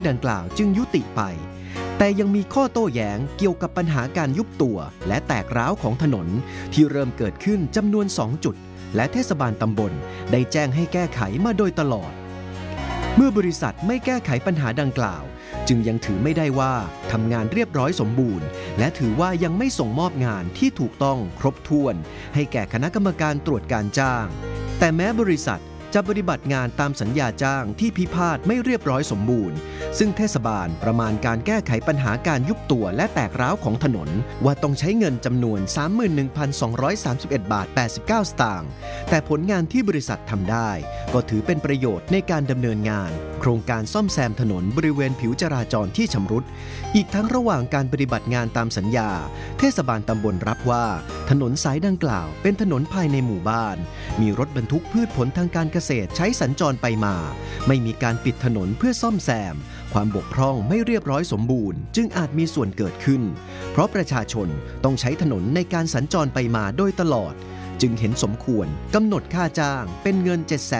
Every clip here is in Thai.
ดังกล่าวจึงยุติไปแต่ยังมีข้อโต้แย้งเกี่ยวกับปัญหาการยุบตัวและแตกร้าวของถนนที่เริ่มเกิดขึ้นจำนวน2จุดและเทศบาลตำบลได้แจ้งให้แก้ไขมาโดยตลอดเมื่อบริษัทไม่แก้ไขปัญหาดังกล่าวจึงยังถือไม่ได้ว่าทำงานเรียบร้อยสมบูรณ์และถือว่ายังไม่ส่งมอบงานที่ถูกต้องครบถ้วนให้แก่คณะกรรมการตรวจการจ้างแต่แม้บริษัทจะปฏิบัติงานตามสัญญาจ้างที่พิพาทไม่เรียบร้อยสมบูรณ์ซึ่งเทศบาลประมาณการแก้ไขปัญหาการยุบตัวและแตกร้าวของถนนว่าต้องใช้เงินจำนวน 31,231 บาท 89 สตางค์แต่ผลงานที่บริษัททำได้ก็ถือเป็นประโยชน์ในการดำเนินงานโครงการซ่อมแซมถนนบริเวณผิวจราจรที่ชำรุดอีกทั้งระหว่างการปฏิบัติงานตามสัญญาเทศบาลตำบลรับว่าถนนสายดังกล่าวเป็นถนนภายในหมู่บ้านมีรถบรรทุกพืชผลทางการเกษตรใช้สัญจรไปมาไม่มีการปิดถนนเพื่อซ่อมแซมความบกพร่องไม่เรียบร้อยสมบูรณ์จึงอาจมีส่วนเกิดขึ้นเพราะประชาชนต้องใช้ถนนในการสัญจรไปมาโดยตลอดจึงเห็นสมควรกำหนดค่าจ้างเป็นเงิน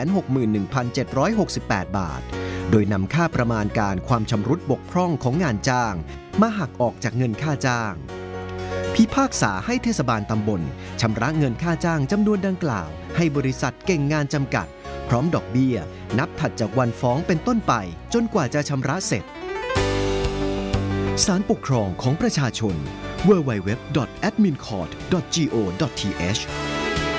761,768 บาทโดยนำค่าประมาณการความชำรุดบกพร่องของงานจ้างมาหักออกจากเงินค่าจ้างพิพากษาให้เทศบาลตำบลชำระเงินค่าจ้างจำนวนดังกล่าวให้บริษัทเก่งงานจำกัดพร้อมดอกเบี้ยนับถัดจากวันฟ้องเป็นต้นไปจนกว่าจะชำระเสร็จศาลปกครองของประชาชน www.admincourt.go.th